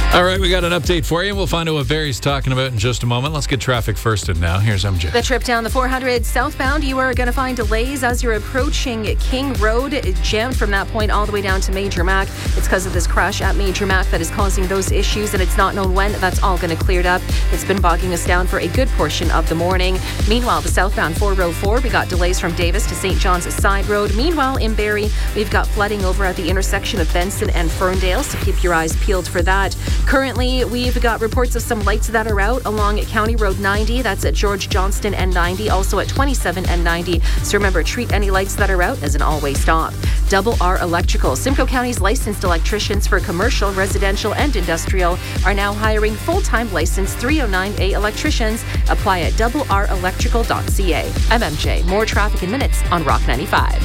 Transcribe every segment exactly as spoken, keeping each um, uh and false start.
All right, we got an update for you, and we'll find out what Barry's talking about in just a moment. Let's get traffic first and now. Here's M J. The trip down the four hundred southbound, you are going to find delays as you're approaching King Road. Jammed from that point all the way down to Major Mac. It's because of this crash at Major Mac that is causing those issues, and it's not known when that's all going to clear up. It's been bogging us down for a good portion of the morning. Meanwhile, the southbound four oh four, we got delays from Davis to Saint John's Side Road. Meanwhile, in Barrie, we've got flooding over at the intersection of Benson and Ferndale, so keep your eyes peeled for that. Currently, we've got reports of some lights that are out along County Road ninety. That's at George Johnston and ninety, also at twenty-seven and ninety. So remember, treat any lights that are out as an all-way stop. Double R Electrical. Simcoe County's licensed electricians for commercial, residential, and industrial are now hiring full-time licensed three oh nine A electricians. Apply at double r electrical dot c a. I'm M J. More traffic in minutes on Rock ninety-five.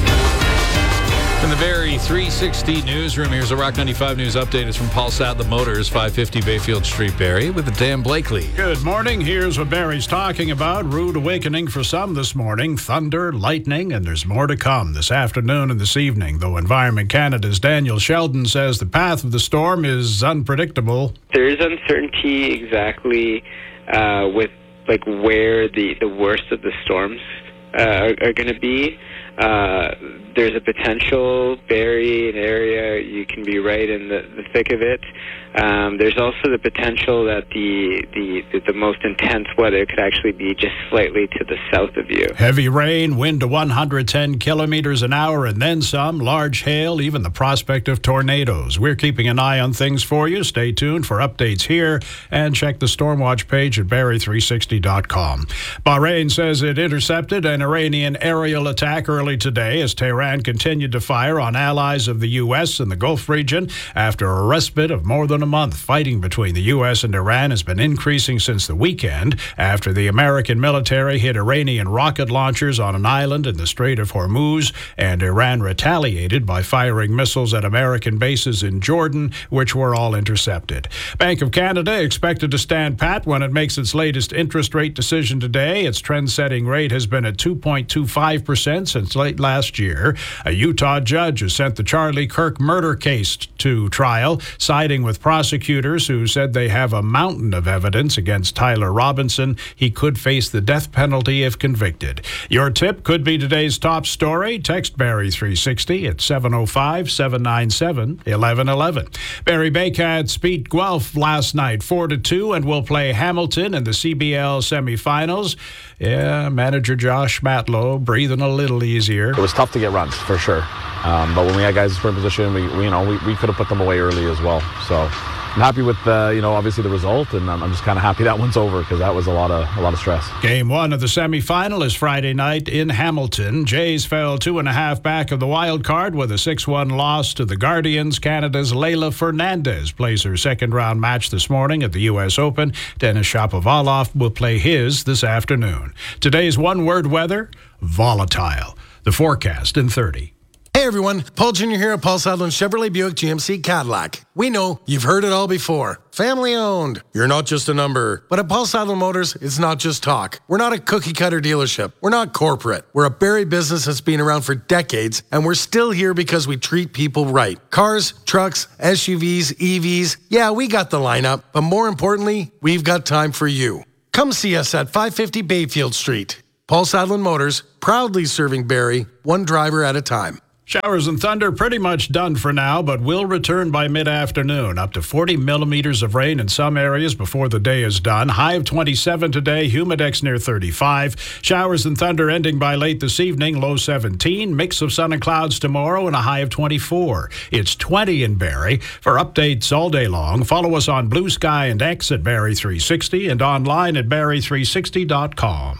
From the Barrie three sixty newsroom, here's a Rock ninety-five news update. It's from Paul Sadler Motors, five fifty Bayfield Street, Barrie, with Dan Blakely. Good morning. Here's what Barrie's talking about. Rude awakening for some this morning. Thunder, lightning, and there's more to come this afternoon and this evening. Though Environment Canada's Daniel Sheldon says the path of the storm is unpredictable. There is uncertainty exactly uh, with like where the, the worst of the storms uh, are, are going to be. Uh, there's a potential Barrie, an area you can be right in the, the thick of it. Um, there's also the potential that the, the the most intense weather could actually be just slightly to the south of you. Heavy rain, wind to one hundred ten kilometers an hour, and then some. Large hail, even the prospect of tornadoes. We're keeping an eye on things for you. Stay tuned for updates here, and check the Stormwatch page at barrie three sixty dot com. Bahrain says it intercepted an Iranian aerial attack early today as Tehran continued to fire on allies of the U S in the Gulf region after a respite of more than a month. Fighting between the U S and Iran has been increasing since the weekend after the American military hit Iranian rocket launchers on an island in the Strait of Hormuz, and Iran retaliated by firing missiles at American bases in Jordan, which were all intercepted. Bank of Canada expected to stand pat when it makes its latest interest rate decision today. Its trend-setting rate has been at two point two five percent since late last year. A Utah judge has sent the Charlie Kirk murder case to trial, siding with prosecutors who said they have a mountain of evidence against Tyler Robinson. He could face the death penalty if convicted. Your tip could be today's top story. Text Barrie three sixty at seven oh five, seven nine seven, one one one one. Barrie Baycats beat Guelph last night four to two and will play Hamilton in the C B L semifinals. Yeah, manager Josh Matlow breathing a little easier. It was tough to get runs, for sure. Um, but when we had guys in scoring position, we, we you know we, we could have put them away early as well. So I'm happy with the, you know obviously the result, and I'm, I'm just kind of happy that one's over because that was a lot of a lot of stress. Game one of the semifinal is Friday night in Hamilton. Jays fell two and a half back of the wild card with a six one loss to the Guardians. Canada's Layla Fernandez plays her second round match this morning at the U S Open. Denis Shapovalov will play his this afternoon. Today's one-word weather: volatile. The forecast in thirty. Hey everyone, Paul Junior here at Paul Sadler Chevrolet Buick G M C Cadillac. We know you've heard it all before. Family owned. You're not just a number. But at Paul Sadler Motors, it's not just talk. We're not a cookie cutter dealership. We're not corporate. We're a Barrie business that's been around for decades, and we're still here because we treat people right. Cars, trucks, S U Vs, E Vs, yeah, we got the lineup. But more importantly, we've got time for you. Come see us at five fifty Bayfield Street. Paul Sadler Motors, proudly serving Barrie, one driver at a time. Showers and thunder pretty much done for now, but will return by mid-afternoon. Up to forty millimeters of rain in some areas before the day is done. High of twenty-seven today, humidex near thirty-five. Showers and thunder ending by late this evening, low seventeen. Mix of sun and clouds tomorrow and a high of twenty-four. It's twenty in Barrie. For updates all day long, follow us on Blue Sky and X at Barrie three sixty and online at barrie three sixty dot com.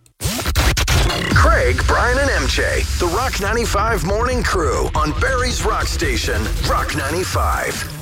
Craig, Brian, and M J, the Rock ninety-five Morning Crew on Barrie's Rock Station, Rock ninety-five.